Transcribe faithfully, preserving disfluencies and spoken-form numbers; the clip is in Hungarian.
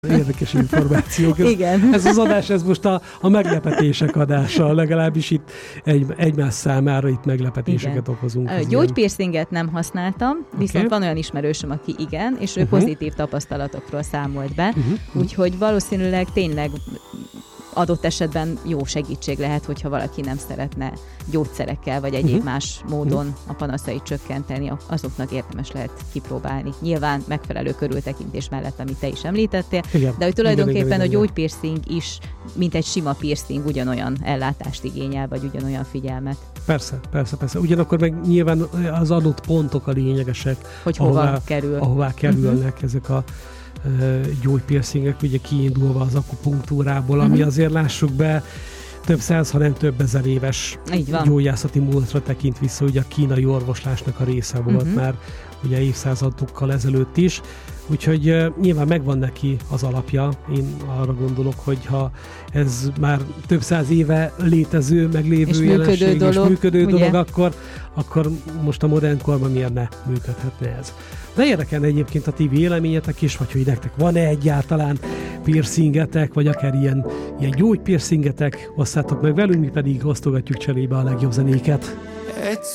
Érdekes információk. Ez, Igen. ez az adás, ez most a, a meglepetések adása, legalábbis itt egy, egymás számára itt meglepetéseket igen. okozunk. Gyógypiercinget nem használtam, viszont okay. van olyan ismerősöm, aki igen, és ő uh-huh. pozitív tapasztalatokról számolt be, uh-huh. úgyhogy valószínűleg tényleg adott esetben jó segítség lehet, hogyha valaki nem szeretne gyógyszerekkel, vagy egyéb uh-huh. más módon uh-huh. a panaszait csökkenteni, azoknak érdemes lehet kipróbálni. Nyilván megfelelő körültekintés mellett, amit te is említettél, igen. de hogy tulajdonképpen igen, igen, igen, a gyógypiercing is, mint egy sima piercing, ugyanolyan ellátást igényel, vagy ugyanolyan figyelmet. Persze, persze, persze. Ugyanakkor meg nyilván az adott pontok a lényegesek, hogy hova ahová, kerül. ahová kerülnek uh-huh. ezek a gyógypiercingek, ugye kiindulva az akupunktúrából, ami uh-huh. azért lássuk be, több száz, hanem több ezer éves gyógyászati múltra tekint vissza, ugye a kínai orvoslásnak a része volt uh-huh. már ugye évszázadokkal ezelőtt is, úgyhogy uh, nyilván megvan neki az alapja. Én arra gondolok, hogy ha ez már több száz éve létező, meglévő és jelenség működő és dolog, működő ugye? dolog, akkor, akkor most a modern korban miért ne működhetne ez. De érdekelne egyébként a ti véleményetek is, vagy hogy nektek van-e egyáltalán piercingetek, vagy akár ilyen, ilyen gyógypiercingetek, osszátok meg velünk, mi pedig osztogatjuk cserébe a legjobb zenéket.